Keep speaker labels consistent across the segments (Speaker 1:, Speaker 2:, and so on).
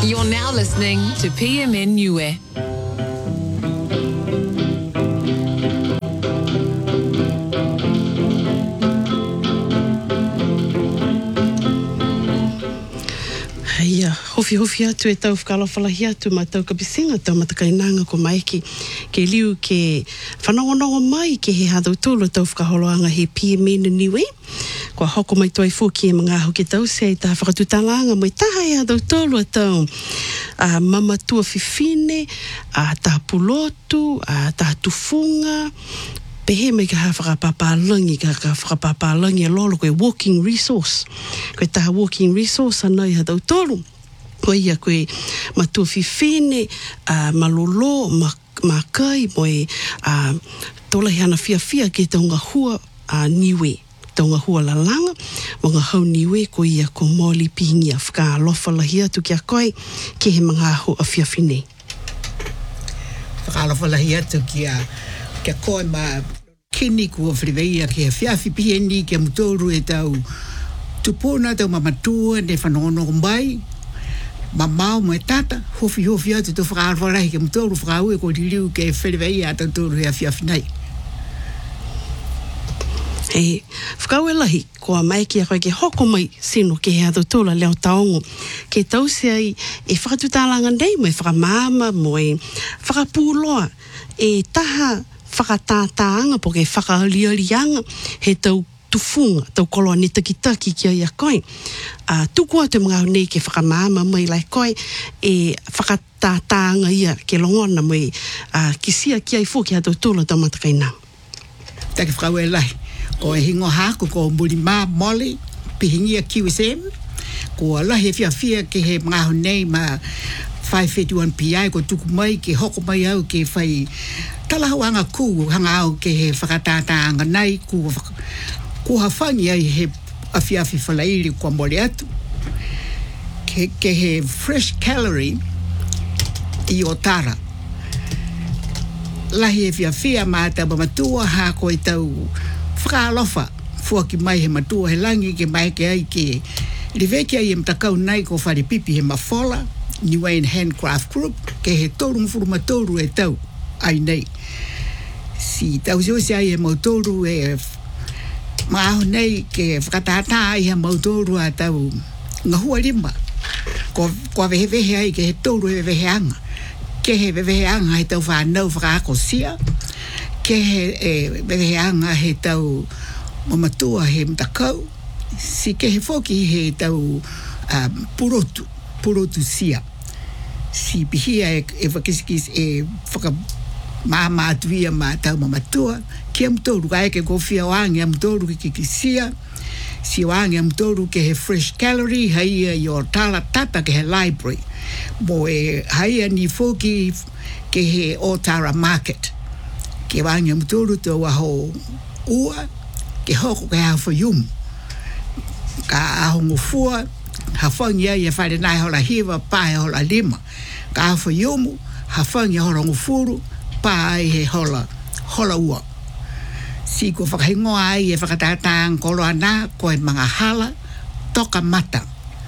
Speaker 1: You're now listening to PMN Niue.
Speaker 2: Ia, hofi atu e tau whakalawhalahi atu ma tau kapisinga tau matakainanga ko maiki ke liu ke whanongonongo mai ke he hadau tolo tau whakaholoanga he PMN Niue. Kua hoko mai toi fuki e mga ahu ke tau se ai taha whakatutalanga mai taha e hadau tolo a tau mamatua fifine, taha pulotu, taha tufunga, pehe mai ka whakapapalangi, ka whakapapalangi e lolo koe walking resource. Koe taha walking resource anai hadau tolo. Koe ia koe matua fifine, malolo, makai, moe tolahi ana fia ke taunga hua Niue. Taunga hua lalanga, mga hau Niue ko ia ko moli pihingia whakalofa lahi atu kia koe ke he mga ahu a fiafine.
Speaker 3: Whakalofa lahi atu kia koe ma kini kua whiriweia ke fiafi piheni ke mutoru e tau tupuna tau mamatua ne whanono mai mamau mo e tata hofi atu tu whakalofa lahi ke mutoru whakau e ko diriu ke whiriweia tau toru e fiafinai.
Speaker 2: E whakau e lahi, koa mai ki a koe ke hoko mai sino ke hea tola leo taongo. Ke tau se ai e whakatutalanga nei mo e whakamama mo e whakapūloa e taha whakatātāanga po ke whakaalialianga he tau tufunga, tau koloa ne takitaki ki ai a koe. Tukua te mga nei ke whakamama mai lai koe e whakatātāanga ia ke longona mo e kisia ki ai fo ke hea tola tau matakaina.
Speaker 3: Take whakau e lahi. Ko e hingo hako ko mbuli mā mole pihingia QSM ko lahi fia ke he mga honei ma 551 PI ko tuku mai ke hoko mai au ke whai talahawanga ku hanga au ke he whakatātāanga nei ku hawhangi ai he awhiawhi whalairi kua mole atu ke he fresh calorie i o tara lahi fia ma taba matua hako i tau whakalofa fuaki mai he matua he langi ke mai ke ai ke riveki ai mtakau nai ko whare pipi he mafola Niue Handcraft Group ke he toru mfuru matoru e tau ai nei si tau se ai he mautoru e maaho nei ke whakatata ai he mautoru a tau ngahua rimba ko vehevehe ai ke he toru he veheanga ke he veheanga he tau whanau whakaako sia ke he veheanga he tau mamatua he mtakau si ke he foki he tau purotu sia si pihia e whakisikis e whaka mama atuia ma tau mamatua ke mtoru kai ke kofia wangi mtoru ki sia si wangi mtoru ke he fresh calorie hai yo tala tata ke he library mo e hai ni foki ke he Otara market ke wangi mtoru to waho ua ke hoko ke ha fayum ka ahongo fua hafangi ya fale nai hola hiva pa hola lima ka fayum hafangi hola ngufuru pa he hola ua si ko whakahingo ai e whakatātāng kolo ana ko e mga hala toka mata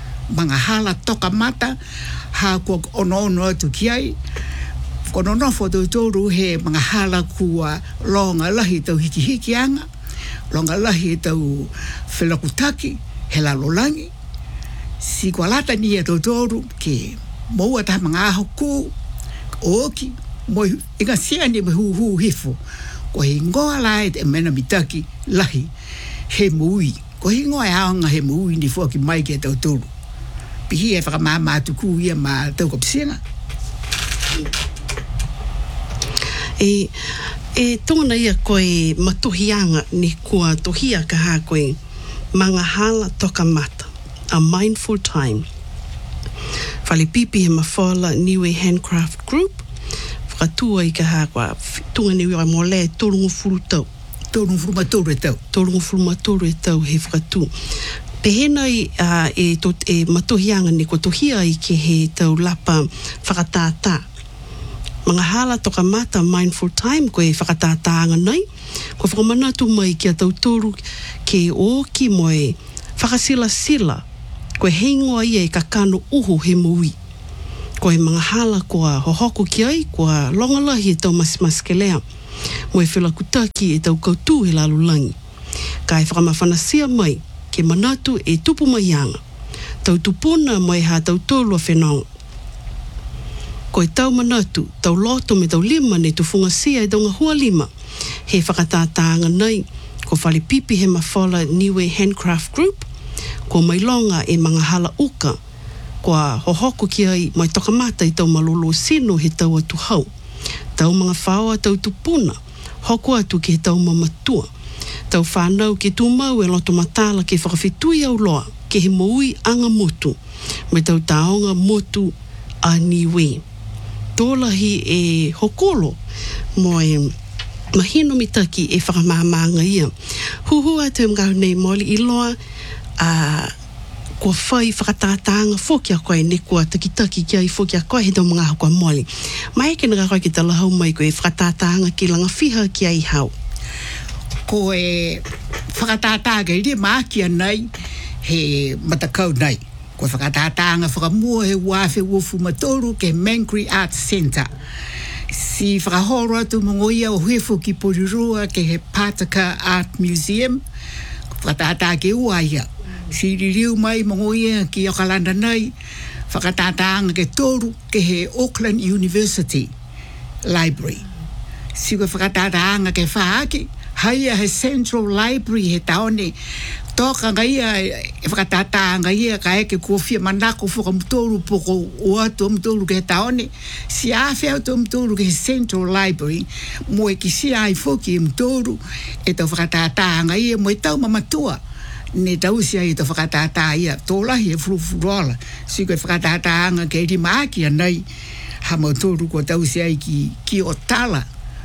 Speaker 3: ha ko ono atu ki ai kono nofo toru he mga hala kua longa lahi tau hiki anga longa lahi tau whelakutaki he lalolangi si kua lata ni e toru ke moua taha mga aho ku oki mo inga sia ni me hu hifo ko he ngoa lai te mena mitaki lahi he mui ko he ngoa hanga he mui ni fuaki mai ke toru pihi e whakamama atuku ia ma tau kapsinga
Speaker 2: E tōna ia koe matuhianga ni kua tohia ka ha koe mga hala toka mata, a mindful time. Whale pipi he mawhala Niue Handcraft Group, whakatua i ka ha koa tunga niwi a mole tōrungu furu tau.
Speaker 3: Tōrungu furu matoru e tau he whakatu. Pehenai e matuhianga ni ko tohia i ke he tau lapa whakatātā. Mga hala toka mata mindful time ko e whakatātāanga nei. Ko whakamanatu mai ki a tautoru ke oki mo e whakasila ko e heingoa ia e ka kano uho he mui.
Speaker 2: Ko e mga hala kua hohoku ki ai, kua longalahi e tau masimas ke lea. Mo e whila kutaki e tau koutu he lalulangi. Ka e whakamawhanasia mai, ke manatu e tupu mai anga. Tau tupuna mo e ha tau tolu a whenonga. Ko e tau manatu, tau loto me tau lima ne tufunga sia e donga hua lima. He whakatātanga nei, ko whale pipi he mawhala Niue Handcraft Group, ko mai longa e mga hala uka, kua hohoko ki ai mai tokamata i tau malolo sino he tau atu hau. Tau mga whaoa tau tupuna, hoko atu ki he tau mamatua. Tau whanau ke tūmau e loto matala ke whakawhetui au loa, ke he moui anga motu, me tau taonga motu a Niue. Tōlahi e hokolo, mo e mahino mitaki e whakamāmanga ia. Huhu atu mga nei moli i loa, kua whai whakatātanga whoki a koe ne kua takitaki ki ai whoki a koe he tau mga hau kua moli. Mai ke naka koe ki tala hau mai koe whakatātanga ki langa whiha ki ai hau.
Speaker 3: Ko e whakatātanga i re mākia nei he matakau nei. Ko whakatātanga whakamua he wafe wofu matoru ke Mangry Arts Centre. Si whakahoro atu mongoia o hefo ki Porirua ke he Pātaka Art Museum. Whakatātanga ke uaia. Si ririu mai mongoia ki Okalanda nei. Whakatātanga ke toru ke he Auckland University Library. Si whakatātanga ke whaaki. Haia he Central Library he taone. Toka ngaia e whakatātanga ia ka eke kofia manako whakamutoru poko o atu amutoru ke he taone. Si awhi atu amutoru ke he Central Library, mo e ki si ai whoki e mutoru e tau whakatātanga ia mo e tau mamatua. Ne tau si ai tau whakatātā ia, tōlahi e furufurola. Si koe whakatātanga ke ri maakia nei, ha mautoru ko tau si ai ki o tala.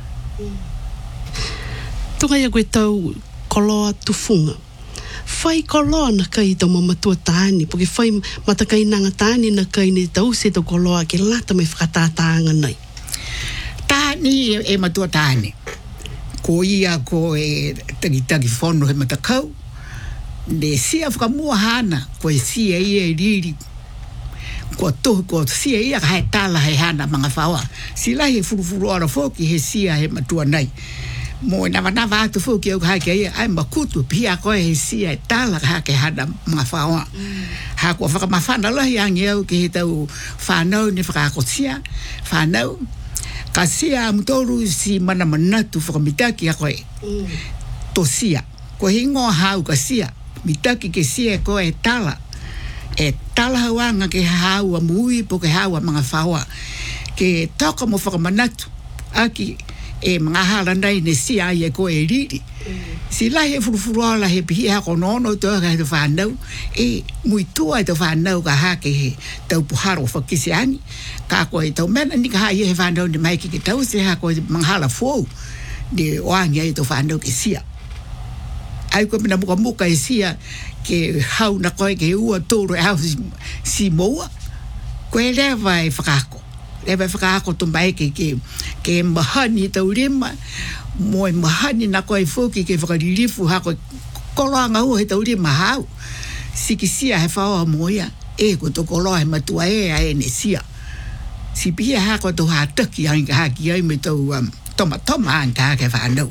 Speaker 2: Tunga ia koe tau koloa tufunga. Whai koloa na kai tau mamatua tāni, poke whai matakai nanga tāni na kai ne tau se tau koloa ke lata me whakatātanga nei.
Speaker 3: Tāni e matua tāni. Ko ia ko e tagi whono he matakau. Ne sia whakamua hana, ko e sia ia e riri. Ko tohu ko sia ia ka he tala he hana mga whawa. Sila he furufuru ora whoki he sia he matua nei. Mo na nawa atu whoki au ka hake ia, ai makutu pia koe he sia e tala ka hake hana mga whawa. Ha kua whakamawhana lahi angi au ke he tau whanau ni whakakotia, whanau. Ka sia mutoru si mana manatu whakamitaki a koe. To sia. Ko hingo hau ka sia. Mitaki ke sia ko e tala. E tala hawanga ke haua mui po ke haua mga whaua. Ke toka mo whakamanatu. Aki e mga hala nei ne sia ai e ko e riri. Si lai he furufurola he pihi hako nono toa ka he te whanau. E muitua e te whanau ka hake he tau puharo whakisi ani. Ka ko e tau mena ni ka hai he whanau ni mai ki ke tau se hako e mga hala fōu. De oangia e te whanau ke sia. Ai ko mina muka e sia ke hau na koe ke ua tōru e hau si moua. Ko e lewa e whakako. Lewa e whakako to mai ke mahani tau rima. Mo e mahani na koe whoki ke whakaririfu hako koloanga ua he tau rima hau. Siki sia he whaoa moia. E ko to koloa he matua e a e ne sia. Si pia hako to hātaki ai ka haki ai me tau toma an ka hake whanau.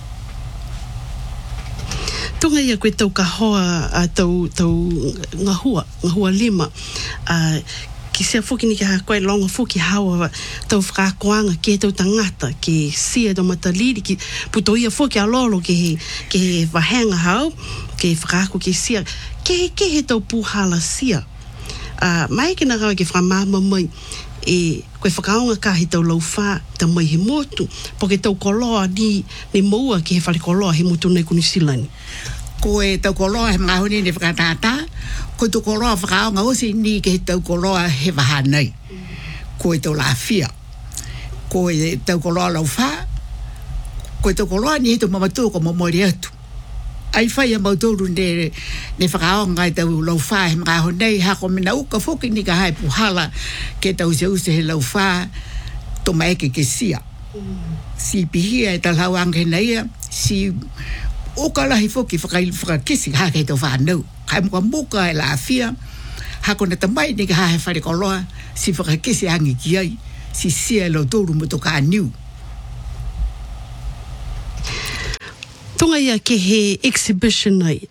Speaker 2: Tunga ia koe tau kahoa tau ngahua lima. Ki sea whuki ni ka koe longa whuki hawa tau whakakoanga ke tau tangata, ke sia do mataliri, ki puto ia whuki a lolo ke he wahanga hau, ke whakako ke sia, ke he tau puhala sia. Mai ke narawa ke whamama mai, e koe whakaonga ka he tau lauwha, tau mai he motu, po ke tau koloa ni moua ke he whare koloa he motu nei kunisilani.
Speaker 3: Ko e tau koloa he mga honi ne whakatata, ko tau koloa whakaonga osi ni ke he tau koloa he wahanei. Ko e tau lawhia. Ko e tau koloa lauwha, ko e tau koloa ni he tau mamatu ko mamori atu. Ai whai a mauturu ne whakaonga e tau lauwha he mga honei, hako mina uka whoki ni ka hai puhala ke tau se use he lauwha to maeke ke sia. Si pihia e tau hauanga he neia, si uka lahi whoki whakakisi hake tau whanau. Kai muka e la awhia, hako na tamai ni ka hae whare koloa, si whakakese angi ki ai, si sia lo tōru mo toka aniu.
Speaker 2: Tonga ia ke he exhibition ai,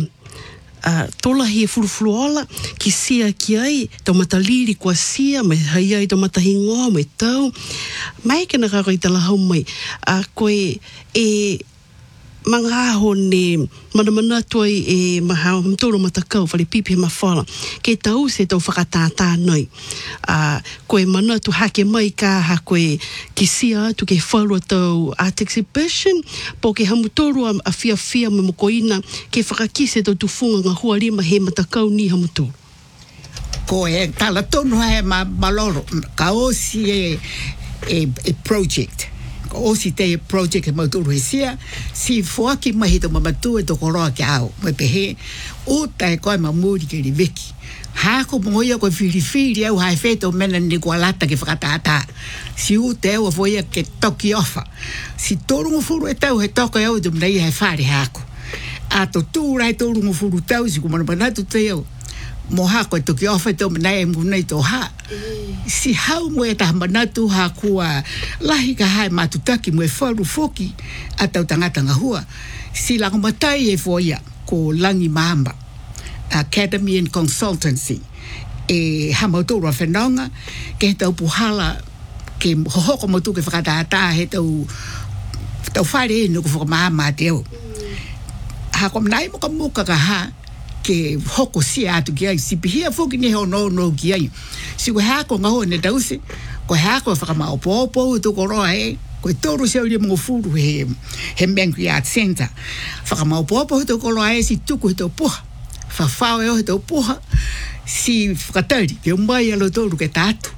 Speaker 2: tolahi e furufuluola ki sia ki ai, tau mataliri kua sia, mai hai ai tau matahingoa, mai tau. Mai ke na kakoi tala hau mai, koe e mangaho ne mana tuai e mahao mtoro matakau whare pipi he mawhala. Ke tau se tau whakatātā nei. Koe mana tu hake mai ka ha koe ki sia atu ke whalua tau art exhibition, po ke hamutoro a fia me mokoina ke whakakise tau tufunga ngā hua rima he matakau ni hamutoro.
Speaker 3: Ko e tala tonu hae maloro, ka osi e project. Ko osi te project e mauturu he sia, si fuaki mahi to mamatu e to koroa ki au, me pehe, o tae koe mamuri ke riveki. Hako mongoia koe whiri au hae wheto mena ni kua lata ke whakatata. Si u te au a foia ke toki ofa. Si torungu furu e tau he toka au te mnei hae whare hako. A to tūrai torungu furu tau si kumana panatu te au. Mo hako e toki ofa e tau mnei e mgunei to ha. Si hau mo e taha manatu ha kua lahi ka hae matutaki mo e wharu foki a tau tangata ngahua. Si lango matai e foia ko Langi Mahamba Academy and Consultancy e hamautoro a whenonga ke he tau puhala ke hohoko motu ke whakatata he tau whare e nuku whakamahama te au. Hako mnai muka muka ka ha ke hoko sia atu ki ai, si pihia foki ni heo no ki ai. Si koe hako ngaho ne tausi, koe hako whakamao pōpō tu koroa e, koe toru se uri mga furu he Mangri Art Center. Whakamao pōpō tu koroa e, si tuku he tau puha, whawhao eo he tau puha, si whakatari, ke umai alo toru ke tātu.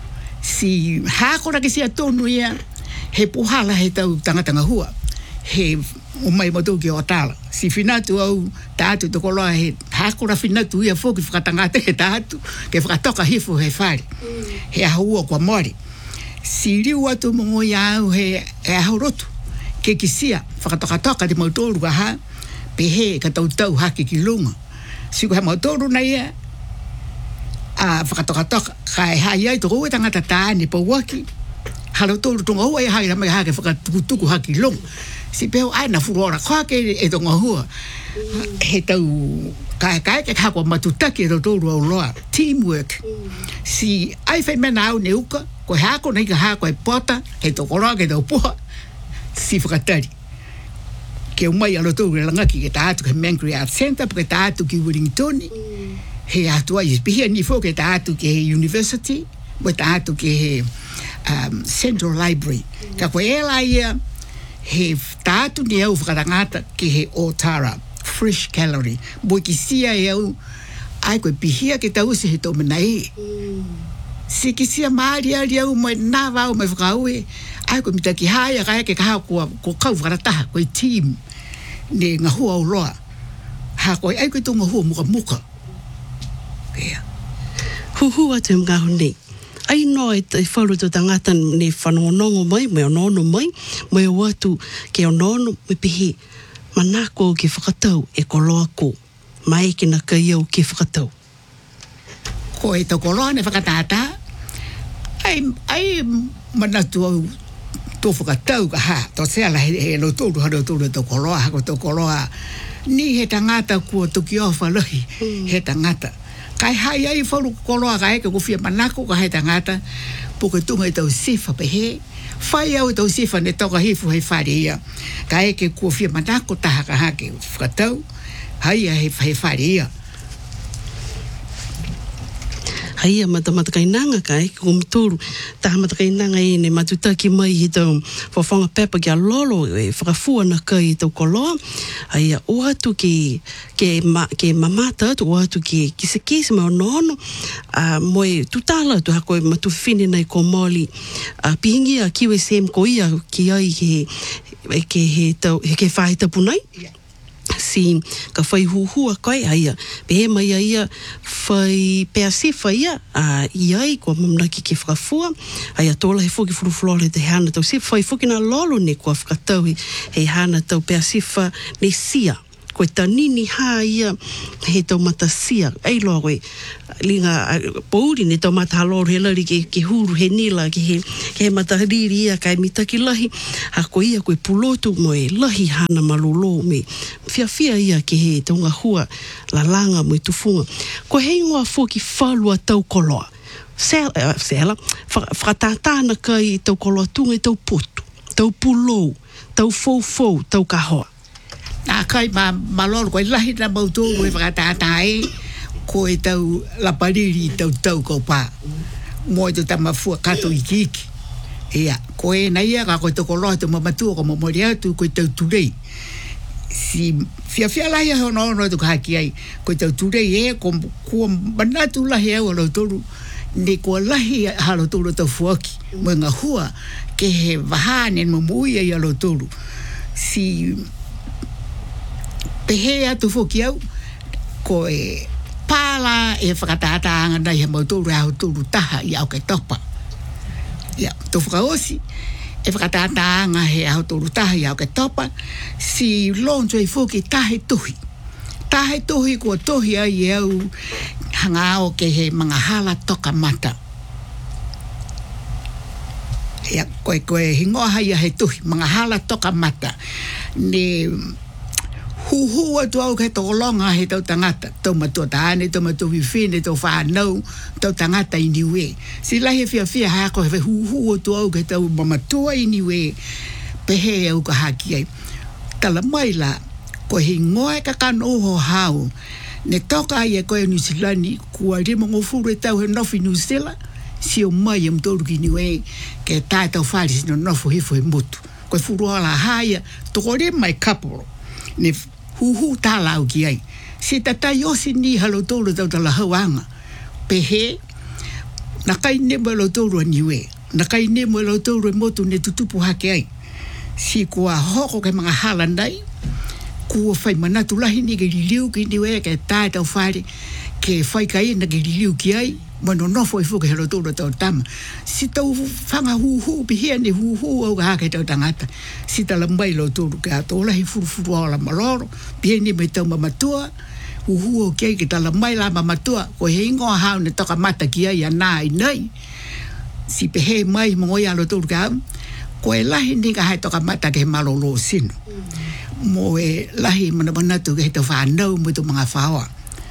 Speaker 3: Si hako rake sia tonu ia, he puhala he tau tangatanga hua, he umai motu ki o tala. Si whinatu au tātu to koloa he hakura whinatu ia fōki whakatangata he tātu ke whakatoka hifu he whare. He ahua kua mori. Si riu atu mongo ia au he ahaurotu ke kisia whakatoka te mautoru aha pe he ka tautau haki ki lunga. Si ko he mautoru na ia a whakatoka ka e hai ai toko ue tangata tāne pa waki halo toru tonga hua e hai ramai hake whakatukutuku haki lunga. Si peo ai na furora koa ke e tonga hua. He tau kai ke kako matutaki e tōru au loa. Teamwork. Si ai whai mena au ne uka, ko hako nei ka hako e pota, he tō koroa ke tau puha, si whakatari. Ke umai alo tōru e langaki ke tātu ke Mangri Art Center, ke tātu ki Wellington, he atu ai pihia ni fō ke tātu ke University, mo tātu ke Central Library. Ka koe e la ia, he tātu ni au whakatangata ki he Otara, fresh calorie. Boi ki sia e au, ai koe pihia ke tau se he tō mena e. Si ki sia maari ari au mai nāwa au mai whakaue, ai koe mita ki haia kai ke kaha ko kau whakarataha, koe team, ne ngahua au loa. Ha koe ai koe tō ngahua muka. Yeah.
Speaker 2: Huhu atu mgahu nei. Ai no e whauru tō tangata ne whanongonongo mai, mai onono mai, mai o atu ke onono, mai pihi, manako ke whakatau e koloa ko, mai ke na kai au ke whakatau.
Speaker 3: Ko e tō koloa ne whakatata, ai manatu au tō whakatau ka ha, tō seala he no tōru haro tōru tō koloa, hako tō koloa, ni he tangata kua toki ofa lohi, he tangata. Kai hai ai whauru koloa ka eke kufia manako ka hai tangata, puke tunga i tau sifa pe he, whai au i tau sifa ne toka hifu hei whare ia, ka eke kufia manako taha ka hake whakatau, hai a hei whare ia.
Speaker 2: Hai a matamatakai ka e ko mtoro taha matakainanga e ne matutaki mai he tau whawhanga pepa ki a lolo e whakafua na kai tau koloa. Hai a o atu ke mamata atu o atu ke kise mai onono moe tutala tu hako e matufine nei ko moli pihingi a QSM ko ia ki ai ke whahe tapu nei. Si ka whai huhua kai aia, pehe mai aia whai peasifa ia, iai kua mamnaki ke whakafua, aia tōla he whuki furufulole te hana tau si, whai whuki na lolo ne kua whakatau he hana tau peasifa ne sia, koe tanini hā ia he tau matasia. Ei loa koe, linga pouri ne tau mata haloru he lari ke huru he nila, ke he matariri ia kai mitaki lahi, ha koe ia koe pulotu mo e lahi hana malolo me fia ia ke he taunga hua la langa mo i tufunga. Ko hei ngoa fōki whalua tau koloa. Sela, whakatātāna kai tau koloa tunga i tau potu, tau pulou, tau fou, tau kahoa.
Speaker 3: Nā kai malolo koe lahi na mautoro e whakatātāe, koe tau lapariri tau pā. Moi tau tamafua kato iki. Ea, koe na ia ka koe tau koloa tau mamatua ko mamori atu koe tau turei. Si fia lahi hono tu haki ai ko tau turei ko manatu lahi au lo toru ne ko lahi halo toru tau fuaki mo nga hua ke he vahane mo mui ai lo toru si pehe atu foki au ko e pala e whakataata anga he mo toru au toru taha i au ke topa ya to whakaosi e whakataata anga he au toru taha i au ke topa si lonzo e foki tahe tohi kua tohi ai e au hanga o ke he mga hala toka mata ya koe hingoha ia he tohi mga hala toka mata ne huhu atu au ke tokolonga he tau tangata tau matua taane, tau matua wifine, tau whanau tau tangata i niwe si lahi fia hako he huhu atu au ke tau mamatua i niwe pehe au ka haki ai tala maila ko he ngoe ka kan oho hao ne toka ai e koe New Zealand kua rima ngofuru e tau he nofi New Zealand si o mai am toru ki niwe ke tae tau whari sino nofo hifo he motu koe furu ala haia toko rima e kaporo ne huhu tala au ki ai si tatai osi ni halo toru tau tala hauanga pehe na kai nemo lo toru a niwe na kai nemo lo toru e motu ne tutupu hake ai si kua hoko ke mga hala nai kua whai manatu lahi ni ke liliu ki niwe ke tae tau whare ke whai kai na ke liliu ki ai mano nofo i fuke helo tōra tau tama si tau whanga huhu pihia ni huhu au ka hake tau tangata si tala mai lo tōru ke ato lahi furu au la maloro pihia ni me tau mamatua huhu au kei ke tala mai la mamatua ko he ingoa hao ne toka mata ki ai anā i nei si pehe mai mongoi alo tōru ke au ko e lahi ni ka hai toka mata ke he malolo sino mo e lahi manamanatu ke he tau whanau mo tau mga whaoa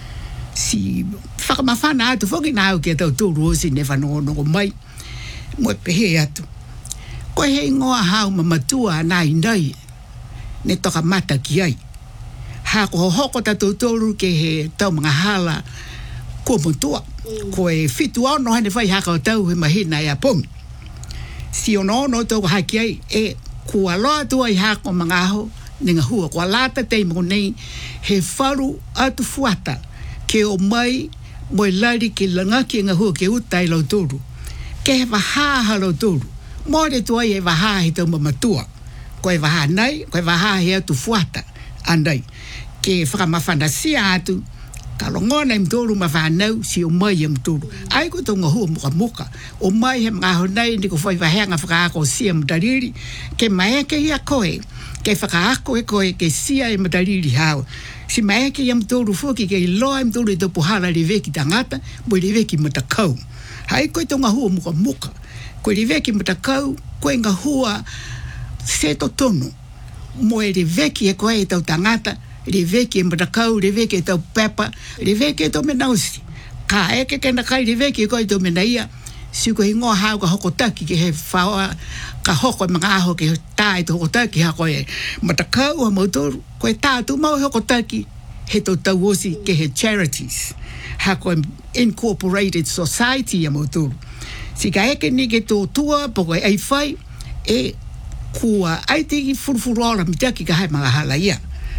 Speaker 3: si whakamawhana atu whoki nā au ke tau tūru osi ne whanongo mai mo e pehe atu ko he ingoa hao mamatua nā i nei ne toka mata ki ai hako hoko tatou tōru ke he tau mga hala kua motua ko e fitu ono hane whai haka o tau he mahina e a pong si ono tau haki ai e kua loa tua i hako mga aho ne ngā hua kua lata tei mo nei he wharu atu fuata ke o mai mo i lari ke langaki ngā hua ke utai lau tōru ke he wahaha lau tōru mo re tua i e wahaha he tau mamatua ko e wahaha nei ko e wahaha he atu fuata andai ke whakamawhanasia atu ka longona im tōru ma whanau si o mai im tōru ai ko tau ngā hua muka o mai he mga honei ni ko whai wahenga whakaako sia matariri ke maeke ia koe ke whakaako e koe ke sia e matariri hao si maeke ia mtōru fuki ke loa im tōru i tō puhala le veki tangata mo le veki matakau hai koe tau ngā hua muka koe le veki matakau koe ngā hua seto tono mo e le veki e koe e tau tangata le veki e matakau, le veki e tau pepa, le veki e tau menausi. Ka eke ke na kai le veki e koe tau menaia, si ko hingoa hao ka hokotaki ke he whaoa, ka hoko e mga aho ke tae to hokotaki ha koe matakau ha mautoru, koe tātu mau hokotaki he tau osi ke he charities, ha koe incorporated society ha mautoru. Si ka eke ni ke tō tua, poko e whai, e kua aitiki furufuru ora mitaki ka hai mga hala ia.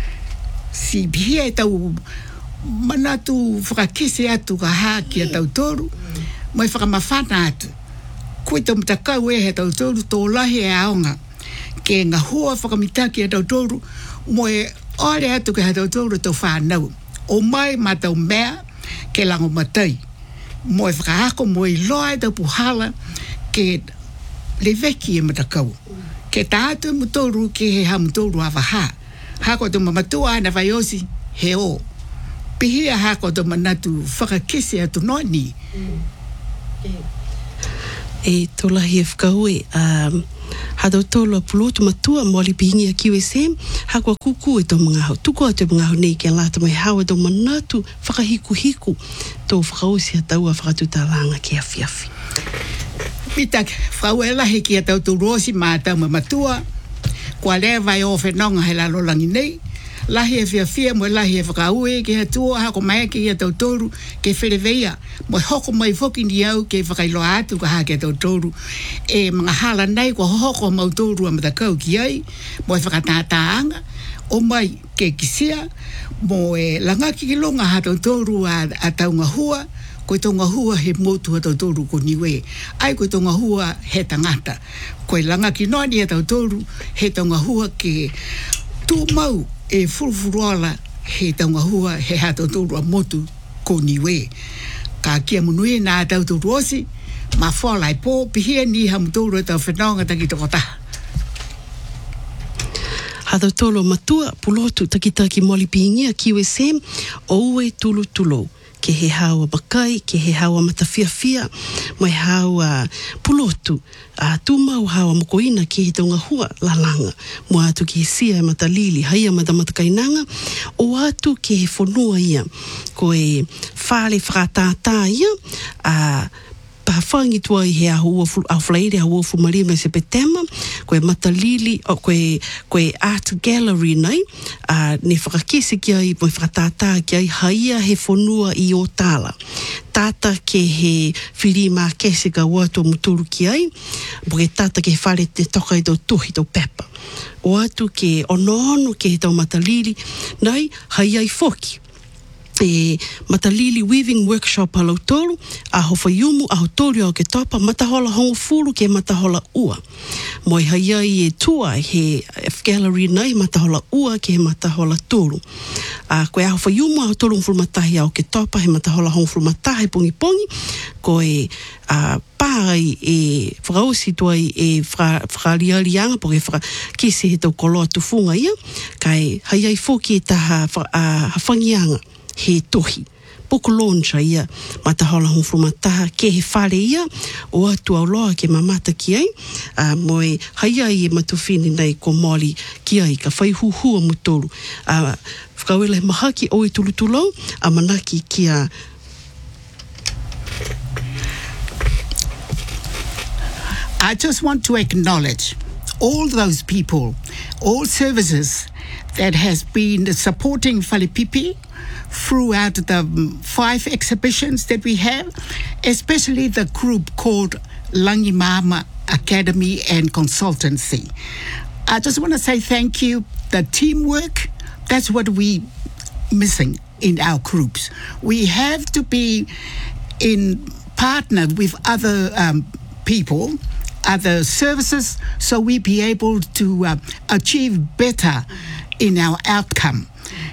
Speaker 3: Si bihia e tau manatu whakakise atu ka haki a tau toru, mai whakamawhana atu. Koe tau matakau e he tau toru tō lahi e aonga, ke ngā hua whakamitaki a tau toru, mo e ore atu ke he tau toru tau whanau. O mai ma tau mea ke lango matai. Mo e whakahako mo i loa e tau puhala ke le veki e matakau. Ke tātu mutoru ke he ha mutoru a waha. hako to mamatua na vaiosi he o. Pihia hako to manatu whakakese atu noni.
Speaker 2: E tolahi e whakaue, hadau tolo pulotu matua moli pihingi a QSM, hakua kuku e tō mga hau. Tuku atu e mga hau nei kia lata mai hawa tō manatu whakahiku-hiku tō whakausi a taua whakatutalanga ki a whiawhi.
Speaker 3: Pitak, whauela he kia tau tu rosi mā tau mamatua, kua lea vai o whenonga he lalolangi nei, lahi e whiawhia mo lahi e whakaue ke hatua hako mai ke ia tau toru ke whereweia mo hoko mai whoki ni au ke whakailo atu ka hake tau toru e mga hala nei kua hoko mau toru a matakau ki ai mo e whakatātāanga o mai ke kisia mo e langaki ki longa ha tau toru a taunga hua koe tonga hua he motu ha tau toru ko niwe ai koe tonga hua he tangata koe langaki noni ha tau toru he tonga hua ke tu mau e furufuruala he taunga hua he hato tōru a motu ko niwe. Ka kia munui nā tau tōru osi, ma whalai pō, pihia ni hamu tōru e tau whenonga taki toko taha.
Speaker 2: Hato tōlo matua, pulotu takitaki moli pihingia QSM, o ue tulu tulo. Ke he haua makai, ke he haua matawhiawhia, mai haua pulotu, tūmau haua mokoina ke he taunga hua lalanga, mua atu ke he sia e matalili, haia matamatakainanga, o atu ke he whanua ia, ko e whale whakatātā ia, pahawhangi tua i he ahua awhalaire, ahua fumaria me Sepetema, koe matalili, koe art gallery nei, ne whakakese ki ai, moi whakatātā ki ai, haia he whanua i o tāla. Tata ke he whiri mā kese ka wato muturu ki ai, po ke tata ke he whare te toka i tō tuhi tō pepa. O atu ke ono ke he tau matalili, nei, haia i whoki. E matalili weaving workshop halau tolu, a howhaiumu, a hotori au ke topa, matahola hongo furu ke matahola ua. Moi haia i e tua he gallery nei, matahola ua ke he matahola tolu. Koe a howhaiumu, a hotolu ngfuru matahi au ke topa, he matahola hongo furu matahi pongi pongi, koe pāi e whakausi tua e whakariarianga, po ke whakakese he tau koloa tufunga ia, kai haia i whoki e taha hawhangianga. He tohi. Poko launcha ia, matahola hongfru mataha, ke he whare ia, o atu au loa ke mamata ki ai, moe haia i e matufini nei ko moli ki ai, ka whaihuhua mutoru. Whakawela he mahaki o e tulutulau, a manaki ki a...
Speaker 3: I just want to acknowledge all those people, all services that has been supporting Whalepipi throughout the 5 exhibitions that we have, especially the group called Langimama Academy and Consultancy. I just want to say thank you. The teamwork, that's what we missing in our groups. We have to be in partner with other people, other services, so we be able to achieve better in our outcome.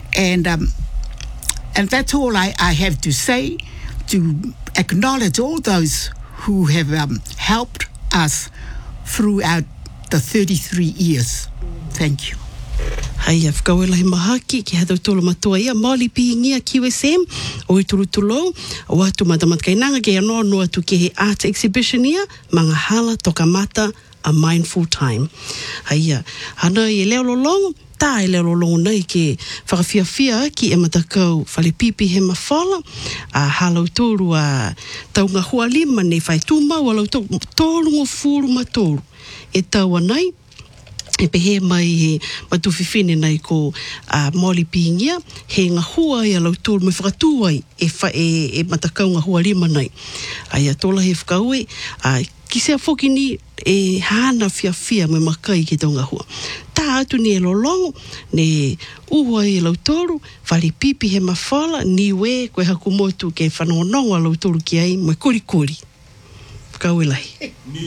Speaker 3: And that's all I have to say, to acknowledge all those who have helped us throughout the 33 years. Thank you.
Speaker 2: Haia, whakawela he mahaki, ki hatau tolo matua ia, moli pihingia QSM, o i turutulou, o atu matamatakainanga, ke anoa no atu ke he art exhibition ia, mga hala toka mata, a mindful time. Haia, hana i leo lolongo, tā e leo lolongo nei ke whakawhiawhia ki e matakau Whalepipi he mawhala, halau tōru a taunga hua lima nei whai tūmau, halau tōru ngō fūru matoru. E taua nei, e pehe mai he matuwhiwhine nei ko moli pihingia, he ngā hua i alau tōru mai whakatūai e matakau ngā hua lima nei. Ai a tōla he whakaue, ki sea whoki ni e hana whiawhia me makai ki tō ngā hua. Tā atu ni e lolongo, ne uhua i lau tōru, Whalepipi he mawhala, niwe koe haku motu ke whanononga lau tōru ki ai, mai kori. Whakauelahi.